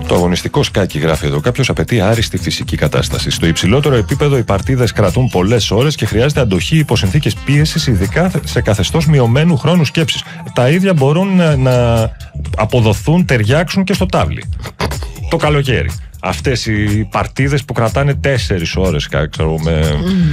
Το αγωνιστικό σκάκι, γράφει εδώ κάποιος, απαιτεί άριστη φυσική κατάσταση. Στο υψηλότερο επίπεδο οι παρτίδες κρατούν πολλές ώρες και χρειάζεται αντοχή υπό συνθήκες πίεσης, ειδικά σε καθεστώς μειωμένου χρόνου σκέψης. Τα ίδια μπορούν να αποδοθούν, ταιριάξουν και στο τάβλι. Το καλοκαίρι. Αυτές οι παρτίδες που κρατάνε 4 ώρες, ξέρω,